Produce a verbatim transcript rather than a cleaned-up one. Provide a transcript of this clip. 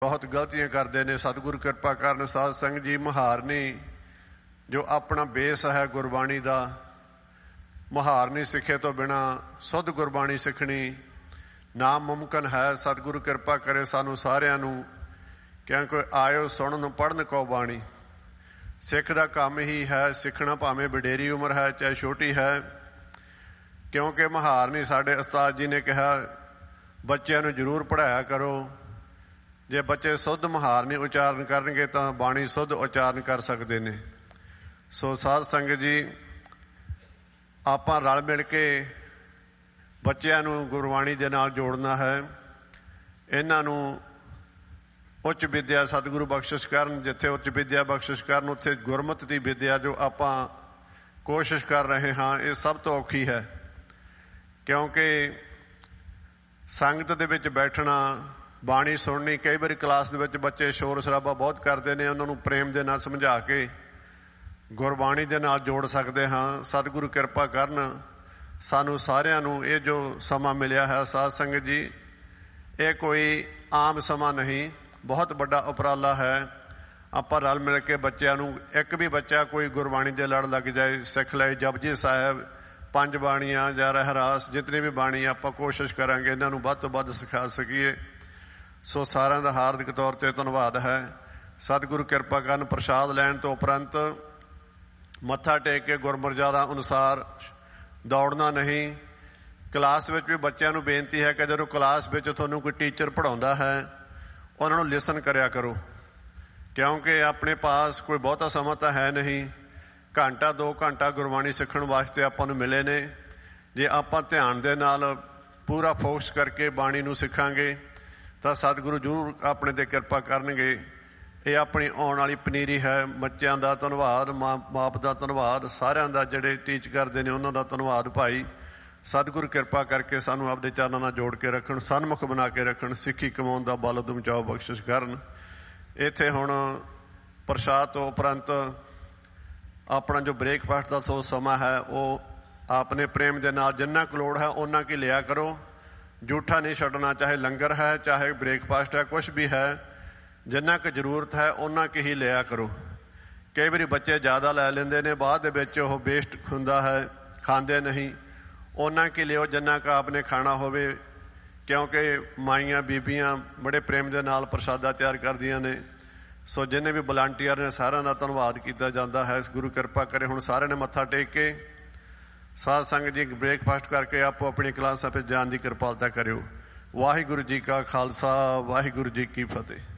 बहुत गलतियां करते हैं। सतगुरु कृपा करन साध संगत जी मुहारनी जो अपना बेस है गुरबाणी का, मुहारनी सिखे तो बिना शुद्ध गुरबाणी सिखनी नामुमकिन है। सतगुरु कृपा करे सानू सारिਆਂ ਨੂੰ, क्योंकि आयो सुनन पढ़न को बाणी। सिख का काम ही है सिखना, भावें वडेरी उम्र है चाहे छोटी है। क्योंकि मुहारनी साडे उस्ताद जी ने कहा बच्चों ਨੂੰ जरूर पढ़ाया करो। जे बच्चे शुद्ध मुहारनी उच्चारण करनगे तो बाणी शुद्ध उच्चारण कर सकते हैं। सो साध संगत जी आपां रल मिल के बच्चों ਨੂੰ गुरबाणी ਦੇ ਨਾਲ जोड़ना है। इन्हां ਨੂੰ उच्च विद्या सतगुरु बख्शिश करन, जिथे उच्च विद्या बख्शिश करन उत्थे गुरमत की विद्या जो आपां कोशिश कर रहे हाँ ये सब तो औखी है। क्योंकि संगत दे विच बैठना, बाणी सुननी, कई बार क्लास दे विच बच्चे शोर शराबा बहुत करते हैं, उन्होंने प्रेम दे नाल समझा के गुरबाणी दे नाल जोड़ सकते हाँ। सतगुरु कृपा करन सानू सारिਆਂ ਨੂੰ ये जो समा मिलिया है साध संगत जी, ये कोई आम समा नहीं, बहुत बड़ा उपराला है। आपां रल मिल के बच्चों ਨੂੰ, एक भी बच्चा कोई गुरबाणी दे लड़ लग जाए, सिख ले जपजी साहिब, पंज बाणियां जां रहरास, जितनी भी बाणी आपां कोशिश करांगे इन्हां ਨੂੰ ਵੱਧ ਤੋਂ ਵੱਧ सिखा सकीए। सो सारिਆਂ ਦਾ हार्दिक तौर पर धन्यवाद है। सतगुरु कृपा करन प्रसाद लैण तो उपरंत मत्था टेक के गुरमर्यादा अनुसार दौड़ना नहीं। क्लास में भी बच्चों को बेनती है कि जो क्लास में थोनों कोई टीचर पढ़ाता है उन्होंने लिसन करया करो, क्योंकि अपने पास कोई बहुता समा तो है नहीं। घंटा दो घंटा गुरबाणी सीखण वास्ते आपां नूं मिले ने। जे आपां ध्यान दे नाल पूरा फोकस करके बाणी नूं सिखांगे तो सतगुरु जरूर अपने ते कृपा करनगे। ये अपनी आने वाली पनीरी है। बच्चों का धन्यवाद, मां बाप का धन्यवाद, सारिਆਂ ਦਾ ਜਿਹੜੇ टीच करते हैं उन्हों का धन्यवाद भाई। सतगुरु कृपा करके सानू अपने चरणों ਨਾਲ जोड़ के रखन, सन्मुख बना के रखन, सिक्खी कमाउण दा बल दमचाओ बख्शिश करन। इत्थे हुण प्रसाद तो उपरंत अपना जो ब्रेकफास्ट का सो समा है वो आपने प्रेम के नाल जिन्ना कुल लोड़ है उन्ना की लिया करो। जूठा नहीं छड्डना, चाहे लंगर है चाहे ब्रेकफास्ट है, कुछ भी है, जिन्ना की जरूरत है उन्ना की ही लिया करो। कई बार बच्चे ज़्यादा लै लेंदे ने, बाद दे विच ओह वेस्ट हुंदा है, खांदे नहीं। उन्ना की लियो जिन्ना का आपने खाना होवे, क्योंकि माइयां बीबियां बड़े प्रेम के नाल प्रसादा तैयार करदियां ने। सो जिन्हें भी वलंटियर ने सारिਆਂ ਦਾ धन्यवाद किया जाता है। गुरु कृपा करे हुण सारे ने मत्था टेक के साध संगत जी ब्रेकफास्ट करके आपो अपनी क्लासां पे जाण दी किरपालता करियो। वाहिगुरू जी का खालसा, वाहिगुरू जी की फतेह।